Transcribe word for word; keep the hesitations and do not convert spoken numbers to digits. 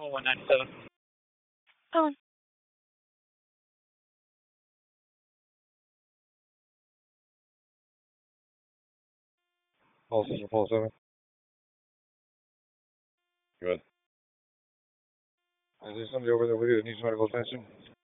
one nine seven. Oh, Pulse is pulse seven. Good. Is there somebody over there with you that needs medical attention?